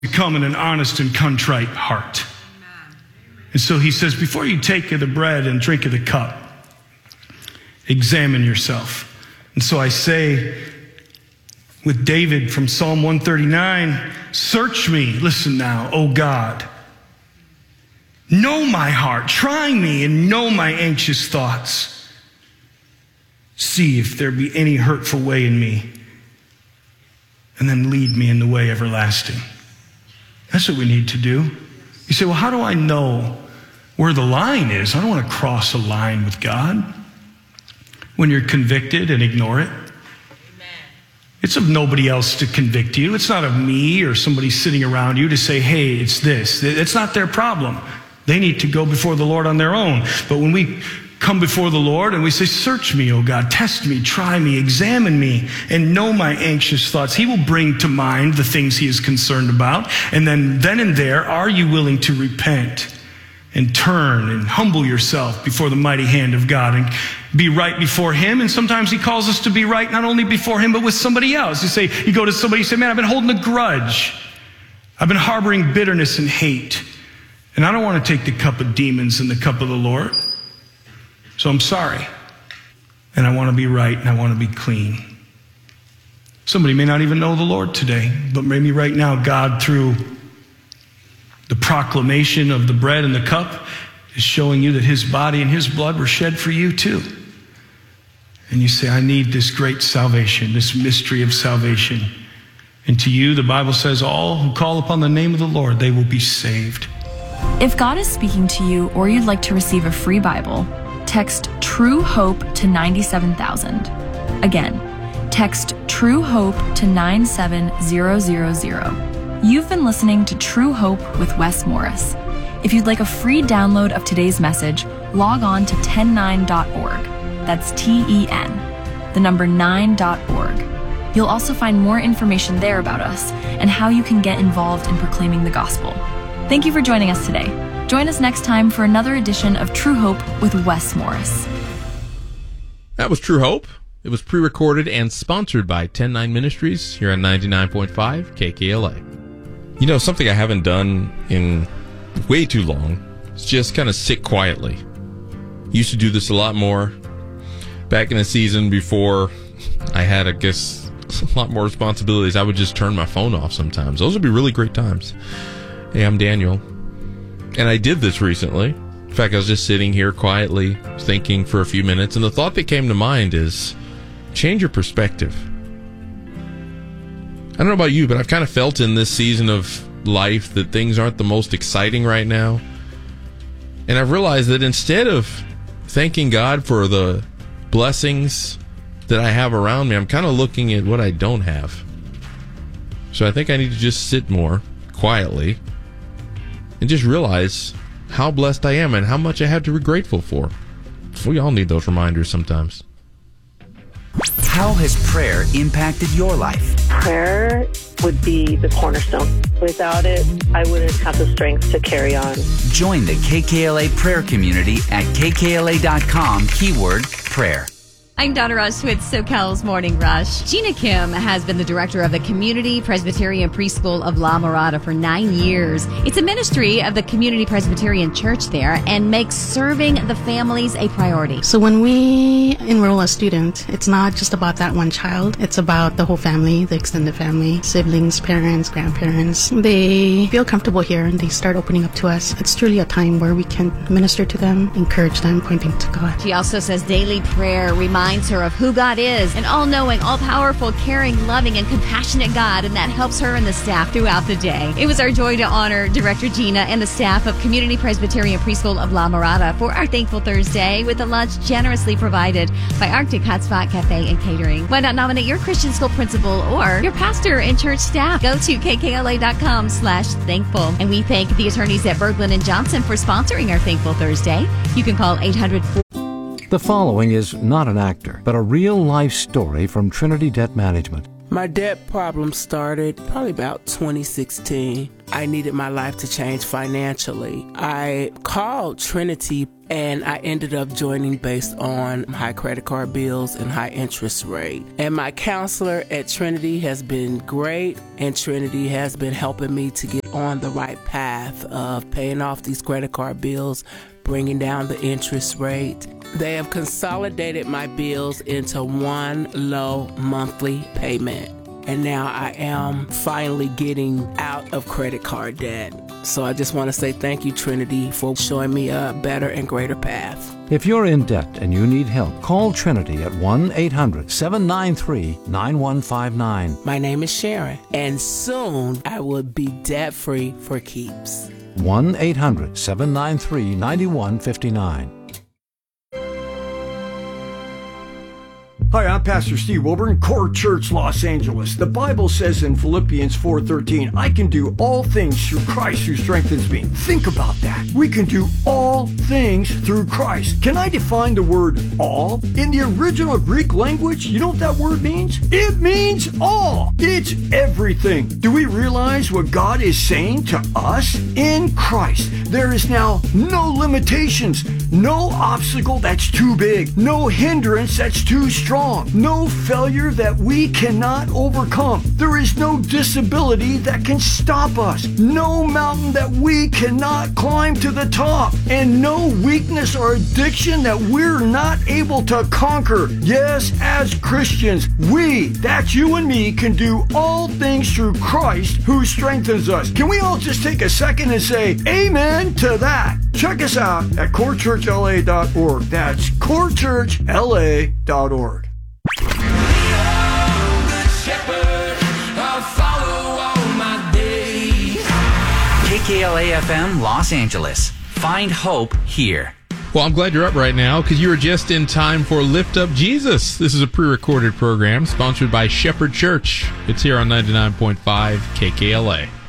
come in an honest and contrite heart. And so he says, before you take of the bread and drink of the cup, examine yourself. And so I say with David from Psalm 139, search me, listen now, O God. Know my heart, try me and know my anxious thoughts. See if there be any hurtful way in me, and then lead me in the way everlasting. That's what we need to do. You say, well, how do I know where the line is? I don't want to cross a line with God. When you're convicted and ignore it. Amen. It's of nobody else to convict you. It's not of me or somebody sitting around you to say, hey, it's this. It's not their problem. They need to go before the Lord on their own. But when we come before the Lord and we say, search me, O God, test me, try me, examine me, and know my anxious thoughts, he will bring to mind the things he is concerned about. And then and there, are you willing to repent and turn and humble yourself before the mighty hand of God and be right before him? And sometimes he calls us to be right not only before him, but with somebody else. You go to somebody, you say, man, I've been holding a grudge. I've been harboring bitterness and hate. And I don't want to take the cup of demons and the cup of the Lord. So I'm sorry. And I want to be right and I want to be clean. Somebody may not even know the Lord today, but maybe right now God, through the proclamation of the bread and the cup, is showing you that his body and his blood were shed for you too. And you say, I need this great salvation, this mystery of salvation. And to you, the Bible says, all who call upon the name of the Lord, they will be saved. If God is speaking to you or you'd like to receive a free Bible, text True Hope to 97,000. Again, text True Hope to 97000. You've been listening to True Hope with Wes Morris. If you'd like a free download of today's message, log on to 109.org. That's TEN, the number 9.org. You'll also find more information there about us and how you can get involved in proclaiming the gospel. Thank you for joining us today. Join us next time for another edition of True Hope with Wes Morris. That was True Hope. It was pre-recorded and sponsored by 10-9 Ministries here on 99.5 KKLA. You know, something I haven't done in way too long is just kind of sit quietly. Used to do this a lot more back in the season before I had, I guess, a lot more responsibilities. I would just turn my phone off sometimes. Those would be really great times. Hey, I'm Daniel. And I did this recently. In fact, I was just sitting here quietly thinking for a few minutes, and the thought that came to mind is change your perspective. I don't know about you, but I've kind of felt in this season of life that things aren't the most exciting right now. And I've realized that instead of thanking God for the blessings that I have around me, I'm kind of looking at what I don't have. So I think I need to just sit more quietly and just realize how blessed I am and how much I have to be grateful for. We all need those reminders sometimes. How has prayer impacted your life? Prayer would be the cornerstone. Without it, I wouldn't have the strength to carry on. Join the KKLA prayer community at kkla.com, keyword prayer. I'm Donna Rush with SoCal's Morning Rush. Gina Kim has been the director of the Community Presbyterian Preschool of La Mirada for 9 years. It's a ministry of the Community Presbyterian Church there and makes serving the families a priority. So when we enroll a student, it's not just about that one child. It's about the whole family, the extended family, siblings, parents, grandparents. They feel comfortable here and they start opening up to us. It's truly a time where we can minister to them, encourage them, pointing to God. She also says daily prayer reminds her of who God is, an all-knowing, all-powerful, caring, loving, and compassionate God, and that helps her and the staff throughout the day. It was our joy to honor Director Gina and the staff of Community Presbyterian Preschool of La Mirada for our Thankful Thursday with a lunch generously provided by Arctic Hotspot Cafe and Catering. Why not nominate your Christian school principal or your pastor and church staff? Go to kkla.com/thankful. And we thank the attorneys at Berglund & Johnson for sponsoring our Thankful Thursday. You can call 800. The following is not an actor, but a real-life story from Trinity Debt Management. My debt problem started probably about 2016. I needed my life to change financially. I called Trinity and I ended up joining based on high credit card bills and high interest rate. And my counselor at Trinity has been great, and Trinity has been helping me to get on the right path of paying off these credit card bills, bringing down the interest rate. They have consolidated my bills into one low monthly payment. And now I am finally getting out of credit card debt. So I just want to say thank you, Trinity, for showing me a better and greater path. If you're in debt and you need help, call Trinity at 1-800-793-9159. My name is Sharon, and soon I will be debt-free for keeps. 1-800-793-9159. Hi, I'm Pastor Steve Wilburn, Core Church, Los Angeles. The Bible says in Philippians 4:13, I can do all things through Christ who strengthens me. Think about that. We can do all things through Christ. Can I define the word all? In the original Greek language, you know what that word means? It means all. It's everything. Do we realize what God is saying to us? In Christ, there is now no limitations, no obstacle that's too big, no hindrance that's too strong, no failure that we cannot overcome. There is no disability that can stop us, no mountain that we cannot climb to the top, and no weakness or addiction that we're not able to conquer. Yes, as Christians, we, that's you and me, can do all things through Christ who strengthens us. Can we all just take a second and say amen to that? Check us out at corechurchla.org. That's corechurchla.org. KKLA FM Los Angeles. Find hope here. Well, I'm glad you're up right now because you were just in time for Lift Up Jesus. This is a pre-recorded program sponsored by Shepherd Church. It's here on 99.5 KKLA.